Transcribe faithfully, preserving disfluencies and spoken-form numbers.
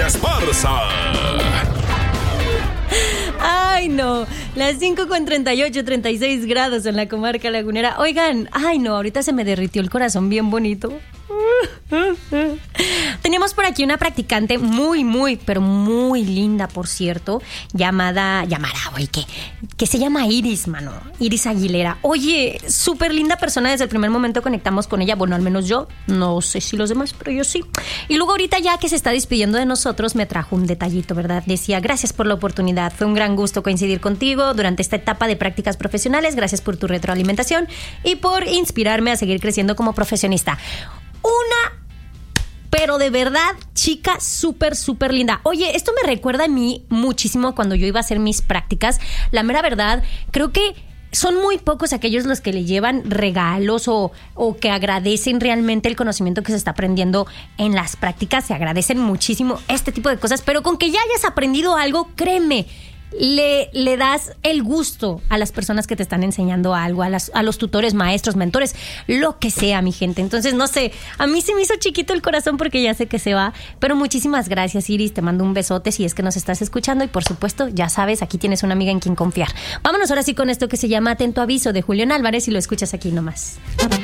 Esparza. Ay, no. Las cinco con treinta y ocho, treinta y seis grados en la comarca lagunera. Oigan, ay, no, ahorita se me derritió el corazón bien bonito. Teníamos por aquí una practicante muy, muy, pero muy linda, por cierto, llamada, llamada, oye, que, que se llama Iris, mano, Iris Aguilera. Oye, súper linda persona, desde el primer momento conectamos con ella, bueno, al menos yo, no sé si los demás, pero yo sí. Y luego ahorita ya que se está despidiendo de nosotros, me trajo un detallito, ¿verdad? Decía, gracias por la oportunidad, fue un gran gusto coincidir contigo durante esta etapa de prácticas profesionales, gracias por tu retroalimentación y por inspirarme a seguir creciendo como profesionista. Una, pero de verdad, chica súper, súper linda. Oye, esto me recuerda a mí muchísimo cuando yo iba a hacer mis prácticas. La mera verdad, creo que son muy pocos aquellos los que le llevan regalos o, o que agradecen realmente el conocimiento que se está aprendiendo en las prácticas. Se agradecen muchísimo este tipo de cosas, pero con que ya hayas aprendido algo, créeme, Le, le das el gusto a las personas que te están enseñando algo, a, las, a los tutores, maestros, mentores, lo que sea, mi gente. Entonces, no sé, a mí se me hizo chiquito el corazón porque ya sé que se va, pero muchísimas gracias, Iris, te mando un besote si es que nos estás escuchando y por supuesto, ya sabes, aquí tienes una amiga en quien confiar. Vámonos ahora sí con esto que se llama Atento Aviso de Julián Álvarez y lo escuchas aquí nomás.